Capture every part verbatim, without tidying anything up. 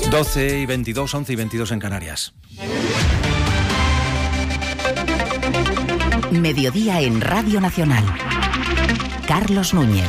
doce y veintidós, once y veintidós en Canarias. Mediodía en Radio Nacional. Carlos Núñez.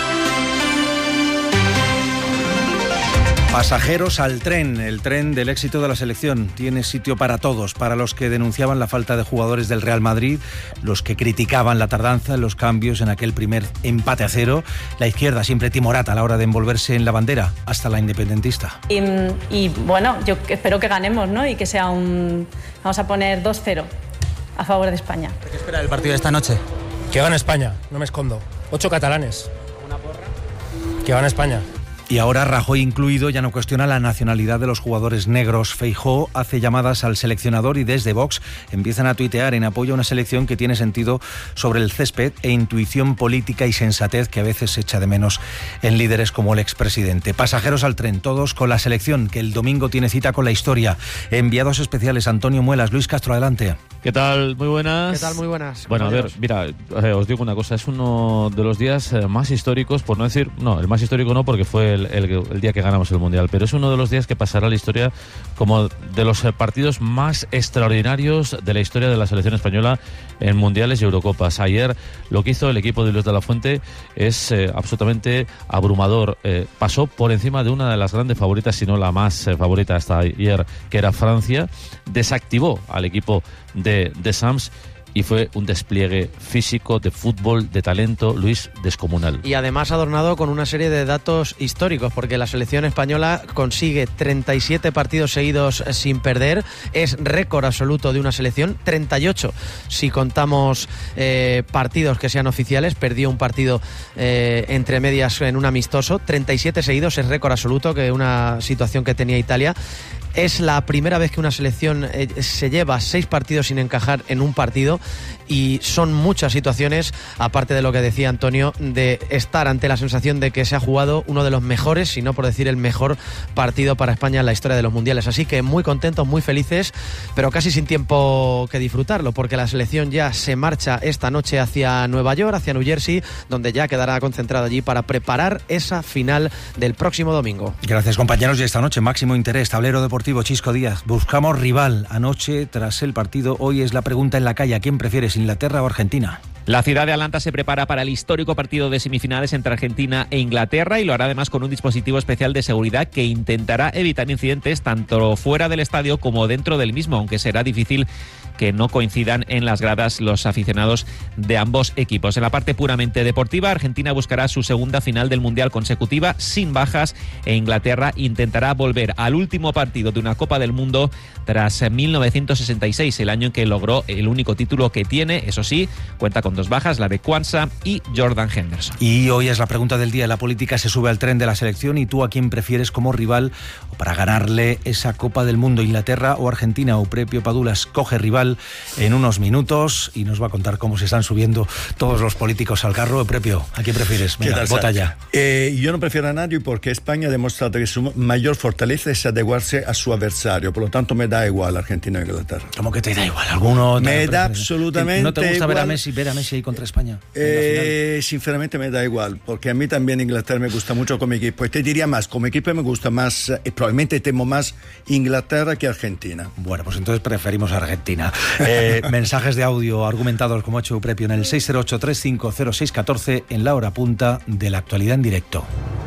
Pasajeros al tren, el tren del éxito de la selección. Tiene sitio para todos, para los que denunciaban la falta de jugadores del Real Madrid, los que criticaban la tardanza en los cambios en aquel primer empate a cero, la izquierda siempre timorata a la hora de envolverse en la bandera, hasta la independentista. Y, y bueno, yo espero que ganemos, ¿no? Y que sea un... Vamos a poner dos cero a favor de España. ¿Qué espera del partido de esta noche? Que gane España, no me escondo. Ocho catalanes. ¿Una porra? Que gane España. Y ahora Rajoy incluido ya no cuestiona la nacionalidad de los jugadores negros. Feijóo hace llamadas al seleccionador y desde Vox empiezan a tuitear en apoyo a una selección que tiene sentido sobre el césped e intuición política y sensatez que a veces se echa de menos en líderes como el expresidente. Pasajeros al tren, todos con la selección, que el domingo tiene cita con la historia. Enviados especiales Antonio Muelas, Luis Castro, adelante. ¿Qué tal? Muy buenas. ¿Qué tal? Muy buenas. Bueno, a ver, mira, eh, os digo una cosa, es uno de los días eh, más históricos, por no decir, no, el más histórico no, porque fue el, el, el día que ganamos el Mundial, pero es uno de los días que pasará a la historia como de los eh, partidos más extraordinarios de la historia de la selección española en Mundiales y Eurocopas. Ayer lo que hizo el equipo de Luis de la Fuente es eh, absolutamente abrumador. Eh, pasó por encima de una de las grandes favoritas, si no la más eh, favorita hasta ayer, que era Francia. Desactivó al equipo de, de Sams y fue un despliegue físico, de fútbol, de talento, Luis, descomunal. Y además adornado con una serie de datos históricos, porque la selección española consigue treinta y siete partidos seguidos sin perder, es récord absoluto de una selección, treinta y ocho si contamos eh, partidos que sean oficiales, perdió un partido eh, entre medias en un amistoso, treinta y siete seguidos es récord absoluto, que una situación que tenía Italia. Es la primera vez que una selección eh, se lleva seis partidos sin encajar en un partido, y son muchas situaciones, aparte de lo que decía Antonio, de estar ante la sensación de que se ha jugado uno de los mejores, si no por decir el mejor partido para España en la historia de los mundiales. Así que muy contentos, muy felices, pero casi sin tiempo que disfrutarlo, porque la selección ya se marcha esta noche hacia Nueva York, hacia New Jersey, donde ya quedará concentrado allí para preparar esa final del próximo domingo. Gracias, compañeros, y esta noche máximo interés, tablero deportivo Chisco Díaz. Buscamos rival anoche tras el partido. Hoy es la pregunta en la calle: ¿a quién prefieres, Inglaterra o Argentina? La ciudad de Atlanta se prepara para el histórico partido de semifinales entre Argentina e Inglaterra, y lo hará además con un dispositivo especial de seguridad que intentará evitar incidentes tanto fuera del estadio como dentro del mismo, aunque será difícil que no coincidan en las gradas los aficionados de ambos equipos. En la parte puramente deportiva, Argentina buscará su segunda final del Mundial consecutiva sin bajas, e Inglaterra intentará volver al último partido de una Copa del Mundo tras mil novecientos sesenta y seis, el año en que logró el único título que tiene. Eso sí, cuenta con dos bajas, la de Kwanza y Jordan Henderson. Y hoy es la pregunta del día. La política se sube al tren de la selección, y tú, ¿a quién prefieres como rival o para ganarle esa Copa del Mundo, Inglaterra o Argentina? Euprepio Padula escoge rival en unos minutos y nos va a contar cómo se están subiendo todos los políticos al carro. Euprepio, ¿a quién prefieres? Venga, vota ya. Eh, yo no prefiero a nadie, porque España ha demostrado que su mayor fortaleza es adecuarse a su adversario. Por lo tanto, me da igual Argentina o Inglaterra. ¿Cómo que te da igual? ¿Alguno me da absolutamente ¿No te gusta igual? ver a Messi, ver a Messi ahí contra España? Eh, sinceramente me da igual, porque a mí también Inglaterra me gusta mucho como equipo. Y te diría más, como equipo me gusta más, eh, probablemente temo más Inglaterra que Argentina. Bueno, pues entonces preferimos a Argentina. Eh, mensajes de audio argumentados, como ha hecho Euprepio, en el seis cero ocho, tres cinco cero seis uno cuatro, en la hora punta de la actualidad en directo.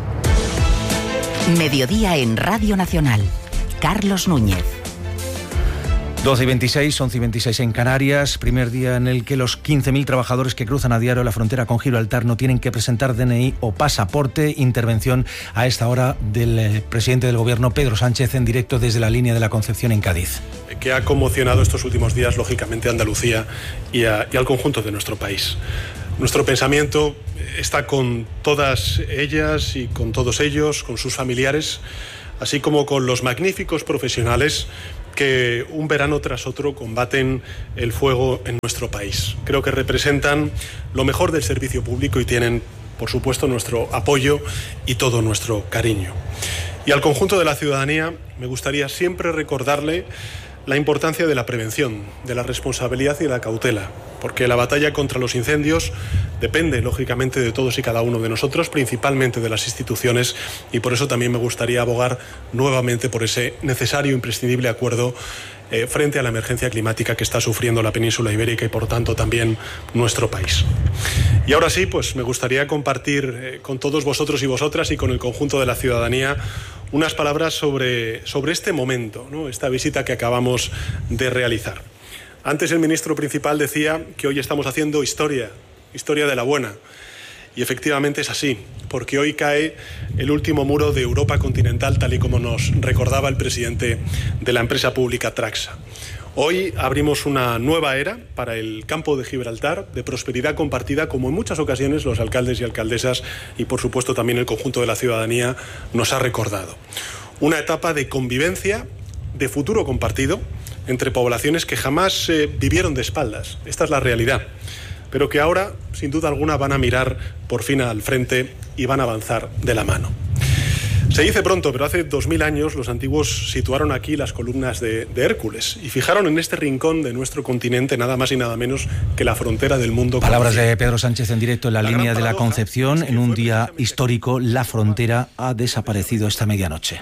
Mediodía en Radio Nacional. Carlos Núñez. doce y veintiséis, once y veintiséis en Canarias, primer día en el que los quince mil trabajadores que cruzan a diario la frontera con Gibraltar no tienen que presentar D N I o pasaporte. Intervención a esta hora del eh, presidente del Gobierno, Pedro Sánchez, en directo desde la línea de la Concepción en Cádiz. Que ha conmocionado estos últimos días, lógicamente, a Andalucía y, a, y al conjunto de nuestro país. Nuestro pensamiento está con todas ellas y con todos ellos, con sus familiares, así como con los magníficos profesionales que un verano tras otro combaten el fuego en nuestro país. Creo que representan lo mejor del servicio público y tienen, por supuesto, nuestro apoyo y todo nuestro cariño. Y al conjunto de la ciudadanía me gustaría siempre recordarle la importancia de la prevención, de la responsabilidad y de la cautela, porque la batalla contra los incendios depende, lógicamente, de todos y cada uno de nosotros, principalmente de las instituciones, y por eso también me gustaría abogar nuevamente por ese necesario e imprescindible acuerdo eh, frente a la emergencia climática que está sufriendo la península ibérica y, por tanto, también nuestro país. Y ahora sí, pues me gustaría compartir eh, con todos vosotros y vosotras y con el conjunto de la ciudadanía unas palabras sobre, sobre este momento, ¿no? Esta visita que acabamos de realizar. Antes el ministro principal decía que hoy estamos haciendo historia, historia de la buena. Y efectivamente es así, porque hoy cae el último muro de Europa continental, tal y como nos recordaba el presidente de la empresa pública Traxa. Hoy abrimos una nueva era para el campo de Gibraltar, de prosperidad compartida, como en muchas ocasiones los alcaldes y alcaldesas y, por supuesto, también el conjunto de la ciudadanía nos ha recordado. Una etapa de convivencia, de futuro compartido, entre poblaciones que jamás eh, vivieron de espaldas. Esta es la realidad, pero que ahora, sin duda alguna, van a mirar por fin al frente y van a avanzar de la mano. Se dice pronto, pero hace dos mil años los antiguos situaron aquí las columnas de, de Hércules y fijaron en este rincón de nuestro continente nada más y nada menos que la frontera del mundo. Palabras conocido. de Pedro Sánchez en directo en la, la línea de la Concepción. En un día histórico, la frontera ha desaparecido esta medianoche.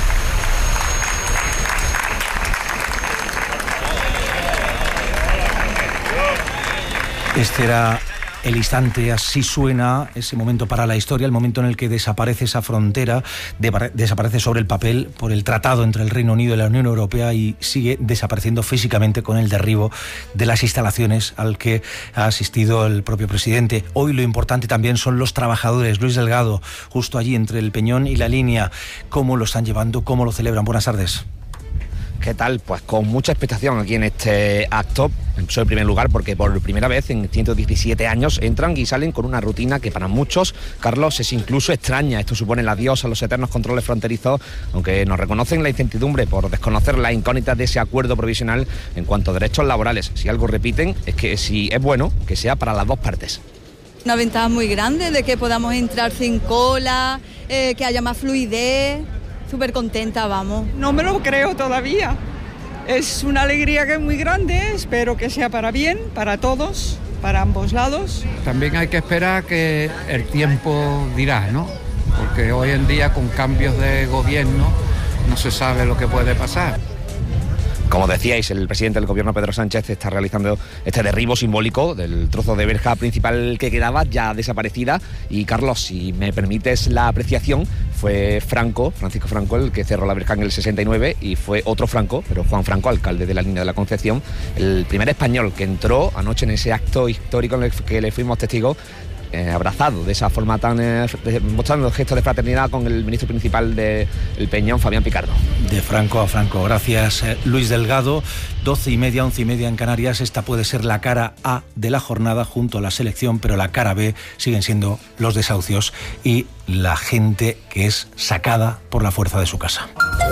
Este era el instante, así suena ese momento para la historia, el momento en el que desaparece esa frontera, de, desaparece sobre el papel por el tratado entre el Reino Unido y la Unión Europea y sigue desapareciendo físicamente con el derribo de las instalaciones al que ha asistido el propio presidente. Hoy lo importante también son los trabajadores. Luis Delgado, justo allí entre el Peñón y la línea, ¿cómo lo están llevando? ¿Cómo lo celebran? Buenas tardes. ¿Qué tal? Pues con mucha expectación aquí en este acto. Empezó en primer lugar porque por primera vez en ciento diecisiete años entran y salen con una rutina que para muchos, Carlos, es incluso extraña. Esto supone el adiós a los eternos controles fronterizos, aunque nos reconocen la incertidumbre por desconocer las incógnitas de ese acuerdo provisional en cuanto a derechos laborales. Si algo repiten es que si es bueno, que sea para las dos partes. Una ventaja muy grande de que podamos entrar sin cola, eh, que haya más fluidez. Súper contenta, vamos. No me lo creo todavía. Es una alegría que es muy grande, espero que sea para bien, para todos, para ambos lados. También hay que esperar que el tiempo dirá, ¿no? Porque hoy en día con cambios de gobierno no se sabe lo que puede pasar. Como decíais, el presidente del gobierno, Pedro Sánchez, está realizando este derribo simbólico del trozo de verja principal que quedaba, ya desaparecida. Y, Carlos, si me permites la apreciación, fue Franco, Francisco Franco, el que cerró la verja en el sesenta y nueve, y fue otro Franco, pero Juan Franco, alcalde de la línea de la Concepción, el primer español que entró anoche en ese acto histórico en el que le fuimos testigos, Eh, abrazado de esa forma tan eh, mostrando gestos de fraternidad con el ministro principal del Peñón, Fabián Picardo. De Franco a Franco, gracias eh, Luis Delgado. Doce y media, once y media en Canarias. Esta puede ser la cara A de la jornada junto a la selección, pero la cara B siguen siendo los desahucios y la gente que es sacada por la fuerza de su casa.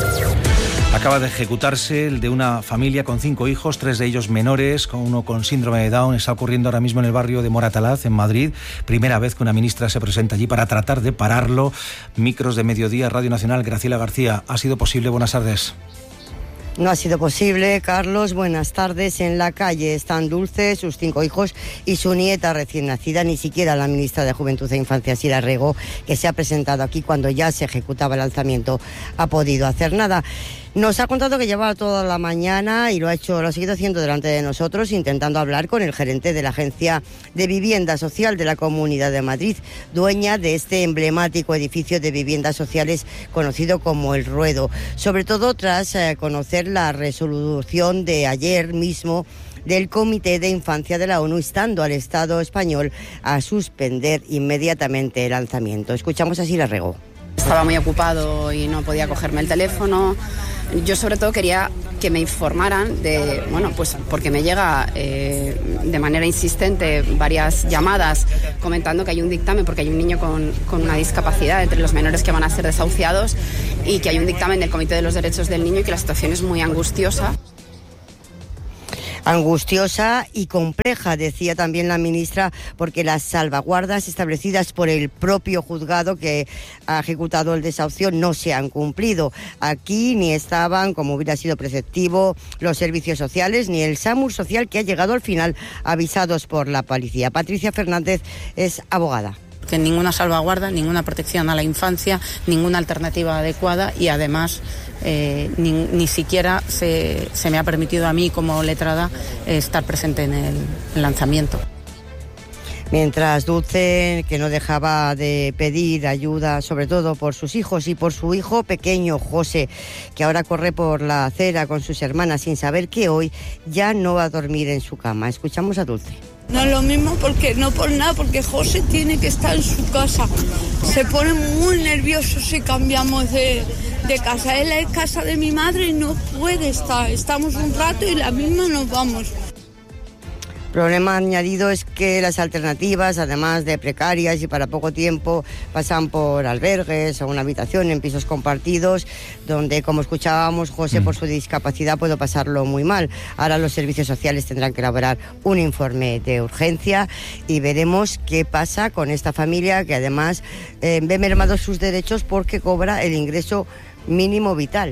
Acaba de ejecutarse el de una familia con cinco hijos, tres de ellos menores, con uno con síndrome de Down. Está ocurriendo ahora mismo en el barrio de Moratalaz, en Madrid. Primera vez que una ministra se presenta allí para tratar de pararlo. Micros de Mediodía, Radio Nacional. Graciela García, ¿ha sido posible? Buenas tardes. No ha sido posible, Carlos. Buenas tardes. En la calle están Dulce, sus cinco hijos y su nieta recién nacida. Ni siquiera la ministra de Juventud e Infancia, Sira Rego, que se ha presentado aquí cuando ya se ejecutaba el alzamiento, ha podido hacer nada. Nos ha contado que llevaba toda la mañana y lo ha hecho, lo ha seguido haciendo delante de nosotros, intentando hablar con el gerente de la Agencia de Vivienda Social de la Comunidad de Madrid, dueña de este emblemático edificio de viviendas sociales conocido como El Ruedo. Sobre todo tras eh, conocer la resolución de ayer mismo del Comité de Infancia de la ONU, instando al Estado español a suspender inmediatamente el lanzamiento. Escuchamos a Sira Rego. Estaba muy ocupado y no podía cogerme el teléfono. Yo sobre todo quería que me informaran de, bueno, pues porque me llega eh, de manera insistente varias llamadas comentando que hay un dictamen, porque hay un niño con, con una discapacidad entre los menores que van a ser desahuciados, y que hay un dictamen del Comité de los Derechos del Niño y que la situación es muy angustiosa. Angustiosa y compleja, decía también la ministra, porque las salvaguardas establecidas por el propio juzgado que ha ejecutado el desahucio no se han cumplido. Aquí ni estaban, como hubiera sido preceptivo, los servicios sociales ni el SAMUR social, que ha llegado al final avisados por la policía. Patricia Fernández es abogada. Que ninguna salvaguarda, ninguna protección a la infancia, ninguna alternativa adecuada y además eh, ni, ni siquiera se, se me ha permitido a mí como letrada eh, estar presente en el, el lanzamiento. Mientras Dulce, que no dejaba de pedir ayuda, sobre todo por sus hijos y por su hijo pequeño, José, que ahora corre por la acera con sus hermanas sin saber que hoy ya no va a dormir en su cama. Escuchamos a Dulce. No es lo mismo porque no por nada, porque José tiene que estar en su casa. Se pone muy nervioso si cambiamos de, de casa. Él es casa de mi madre y no puede estar. Estamos un rato y la misma nos vamos. Problema añadido es que las alternativas, además de precarias y para poco tiempo, pasan por albergues o una habitación en pisos compartidos, donde, como escuchábamos, José, mm. por su discapacidad puede pasarlo muy mal. Ahora los servicios sociales tendrán que elaborar un informe de urgencia y veremos qué pasa con esta familia que además eh, ve mermados sus derechos porque cobra el ingreso mínimo vital.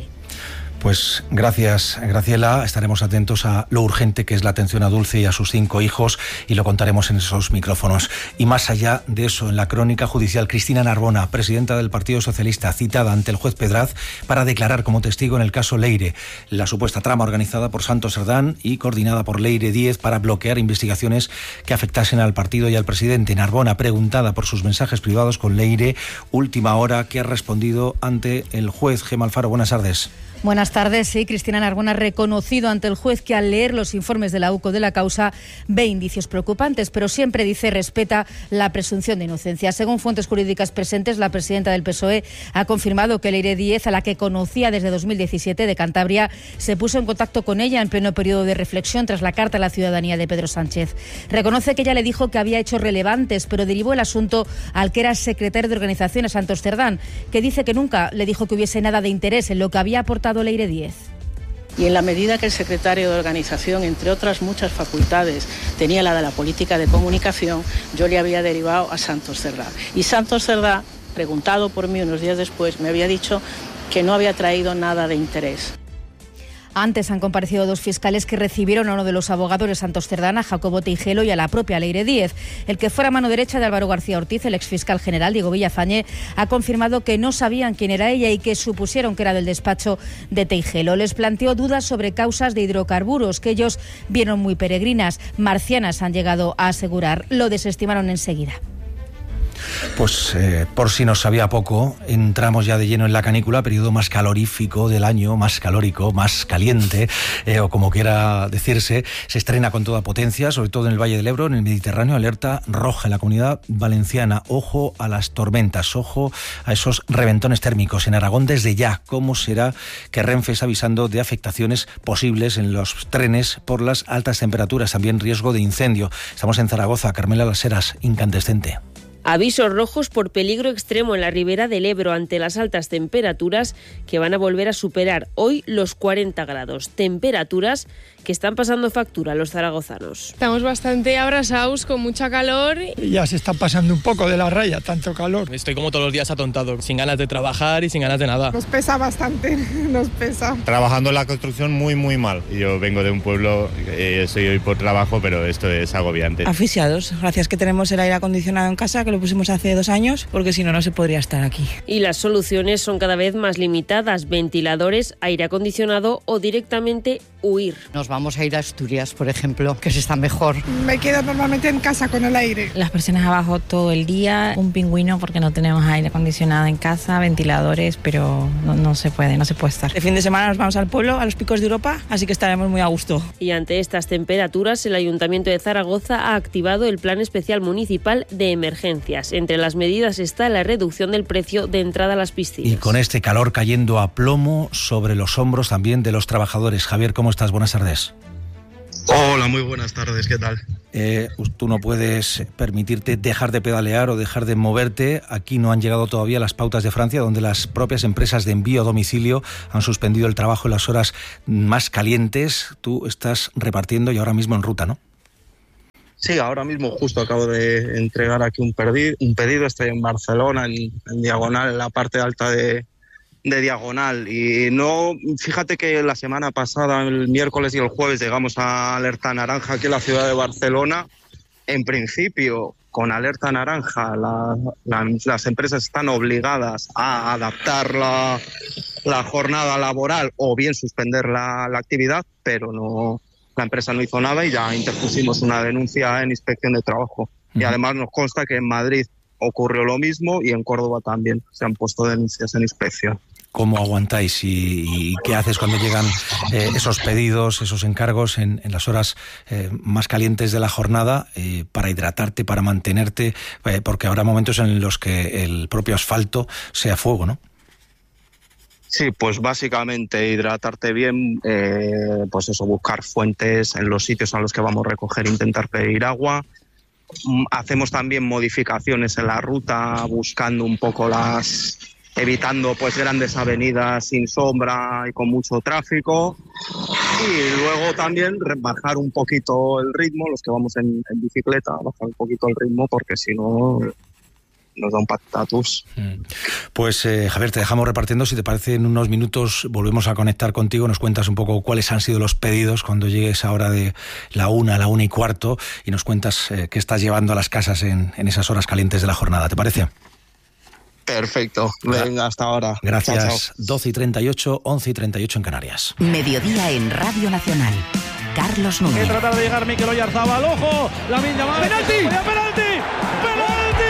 Pues gracias, Graciela. Estaremos atentos a lo urgente que es la atención a Dulce y a sus cinco hijos y lo contaremos en esos micrófonos. Y más allá de eso, en la crónica judicial, Cristina Narbona, presidenta del Partido Socialista, citada ante el juez Pedraz para declarar como testigo en el caso Leire, la supuesta trama organizada por Santos Cerdán y coordinada por Leire Díez para bloquear investigaciones que afectasen al partido y al presidente. Narbona, preguntada por sus mensajes privados con Leire, última hora, que ha respondido ante el juez. Gemma Alfaro, buenas tardes. Buenas tardes. Sí, Cristina Narbona ha reconocido ante el juez que al leer los informes de la U C O de la causa ve indicios preocupantes, pero siempre dice respeta la presunción de inocencia. Según fuentes jurídicas presentes, la presidenta del P S O E ha confirmado que Leire Díez, a la que conocía desde dos mil diecisiete de Cantabria, se puso en contacto con ella en pleno periodo de reflexión tras la carta a la ciudadanía de Pedro Sánchez. Reconoce que ella le dijo que había hechos relevantes, pero derivó el asunto al que era secretario de organización, a Santos Cerdán, que dice que nunca le dijo que hubiese nada de interés en lo que había aportado Leire Díez. Y en la medida que el secretario de organización, entre otras muchas facultades, tenía la de la política de comunicación, yo le había derivado a Santos Cerdán. Y Santos Cerdán, preguntado por mí unos días después, me había dicho que no había traído nada de interés. Antes han comparecido dos fiscales que recibieron a uno de los abogados de Santos Cerdán, a Jacobo Teijelo, y a la propia Leire Díez. El que fuera mano derecha de Álvaro García Ortiz, el exfiscal general Diego Villafañe, ha confirmado que no sabían quién era ella y que supusieron que era del despacho de Teijelo. Les planteó dudas sobre causas de hidrocarburos que ellos vieron muy peregrinas. Marcianas, han llegado a asegurar. Lo desestimaron enseguida. Pues eh, por si nos sabía poco, entramos ya de lleno en la canícula, periodo más calorífico del año, más calórico, más caliente, eh, o como quiera decirse. Se estrena con toda potencia, sobre todo en el Valle del Ebro, en el Mediterráneo, alerta roja en la Comunidad Valenciana. Ojo a las tormentas, ojo a esos reventones térmicos. En Aragón, desde ya, ¿cómo será que Renfe está avisando de afectaciones posibles en los trenes por las altas temperaturas? También riesgo de incendio. Estamos en Zaragoza, Carmela Las Heras, incandescente. Avisos rojos por peligro extremo en la ribera del Ebro ante las altas temperaturas que van a volver a superar hoy los cuarenta grados. Temperaturas que están pasando factura a los zaragozanos. Estamos bastante abrasados, con mucha calor. Ya se está pasando un poco de la raya, tanto calor. Estoy como todos los días atontado, sin ganas de trabajar y sin ganas de nada. Nos pesa bastante, nos pesa. Trabajando en la construcción muy, muy mal. Yo vengo de un pueblo, eh, estoy hoy por trabajo, pero esto es agobiante. Asfixiados, gracias que tenemos el aire acondicionado en casa, que lo pusimos hace dos años, porque si no, no se podría estar aquí. Y las soluciones son cada vez más limitadas: ventiladores, aire acondicionado o directamente huir. Nos vamos a ir a Asturias, por ejemplo, que se está mejor. Me quedo normalmente en casa con el aire. Las personas abajo todo el día, un pingüino porque no tenemos aire acondicionado en casa, ventiladores, pero no, no se puede, no se puede estar. El fin de semana nos vamos al pueblo, a los picos de Europa, así que estaremos muy a gusto. Y ante estas temperaturas, el Ayuntamiento de Zaragoza ha activado el Plan Especial Municipal de Emergencias. Entre las medidas está la reducción del precio de entrada a las piscinas. Y con este calor cayendo a plomo sobre los hombros también de los trabajadores. Javier, ¿cómo estás? Buenas tardes. Hola, muy buenas tardes, ¿qué tal? Eh, tú no puedes permitirte dejar de pedalear o dejar de moverte. Aquí no han llegado todavía las pautas de Francia, donde las propias empresas de envío a domicilio han suspendido el trabajo en las horas más calientes. Tú estás repartiendo y ahora mismo en ruta, ¿no? Sí, ahora mismo justo acabo de entregar aquí un, perdi- un pedido. Estoy en Barcelona, en, en Diagonal, en la parte alta de... de Diagonal, y no, fíjate que la semana pasada, el miércoles y el jueves, llegamos a alerta naranja aquí en la ciudad de Barcelona. En principio, con alerta naranja, la, la, las empresas están obligadas a adaptar la, la jornada laboral o bien suspender la, la actividad, pero no, la empresa no hizo nada y ya interpusimos una denuncia en Inspección de Trabajo. Uh-huh. Y además nos consta que en Madrid ocurrió lo mismo y en Córdoba también se han puesto denuncias en inspección. ¿Cómo aguantáis y, y qué haces cuando llegan eh, esos pedidos, esos encargos en, en las horas eh, más calientes de la jornada eh, para hidratarte, para mantenerte? Eh, porque habrá momentos en los que el propio asfalto sea fuego, ¿no? Sí, pues básicamente hidratarte bien, eh, pues eso, buscar fuentes en los sitios a los que vamos a recoger, intentar pedir agua. Hacemos también modificaciones en la ruta, buscando un poco las... evitando pues grandes avenidas sin sombra y con mucho tráfico, y luego también bajar un poquito el ritmo, los que vamos en, en bicicleta, bajar un poquito el ritmo porque si no nos da un patatus. Pues eh, Javier, te dejamos repartiendo. Si te parece, en unos minutos volvemos a conectar contigo, nos cuentas un poco cuáles han sido los pedidos cuando llegues ahora de la una a la una y cuarto y nos cuentas eh, qué estás llevando a las casas en, en esas horas calientes de la jornada. ¿Te parece? Perfecto, venga, hasta ahora. Gracias. Chao, chao. doce y treinta y ocho, once y treinta y ocho en Canarias. Mediodía en Radio Nacional. Carlos Núñez. Que tratar de llegar Mikel Oyarzabal, ojo, Lamine Yamal. ¡Penalti! ¡Penalti! ¡Penalti!